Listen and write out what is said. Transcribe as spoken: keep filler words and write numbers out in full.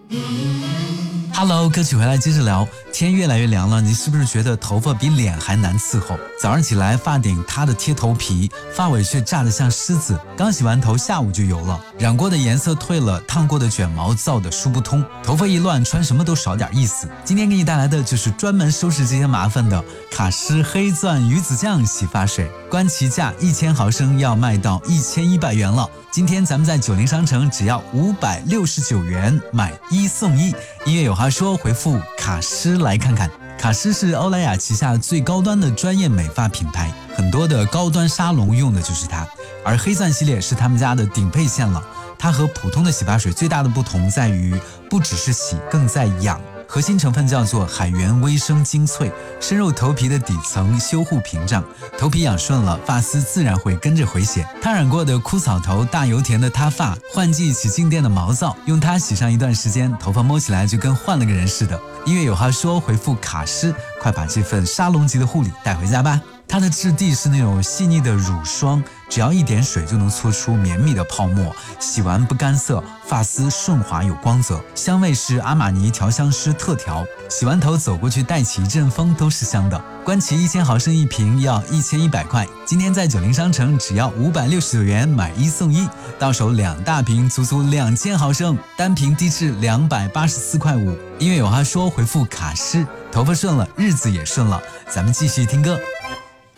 Hello， 歌曲回来接着聊。天越来越凉了，你是不是觉得头发比脸还难伺候？早上起来发顶塌的贴头皮，发尾却炸得像狮子，刚洗完头下午就油了，染过的颜色褪了，烫过的卷毛燥得梳不通，头发一乱穿什么都少点意思。今天给你带来的就是专门收拾这些麻烦的卡诗黑钻鱼子酱洗发水，官旗价一千毫升要卖到一千一百元了。今天咱们在九零商城只要五百六十九元买一送一。音乐有话说，回复卡诗来看看。卡诗是欧莱雅旗下最高端的专业美发品牌，很多的高端沙龙用的就是它，而黑钻系列是他们家的顶配线了。它和普通的洗发水最大的不同在于，不只是洗，更在养。核心成分叫做海源微生精粹，深入头皮的底层，修护屏障，头皮养顺了，发丝自然会跟着回血。烫染过的枯草头，大油田的塌发，换季起静电的毛躁，用它洗上一段时间，头发摸起来就跟换了个人似的。音乐有话说，回复卡诗，快把这份沙龙级的护理带回家吧。它的质地是那种细腻的乳霜，只要一点水就能搓出绵密的泡沫，洗完不干涩，发丝顺滑有光泽。香味是阿玛尼调香师特调，洗完头走过去带起一阵风都是香的。官旗一千毫升一瓶要一千一百块，今天在九零商城只要五百六十九元买一送一，到手两大瓶足足两千毫升，单瓶低至两百八十四块五。音乐有话说，回复卡诗，头发顺了，日子也顺了。咱们继续听歌。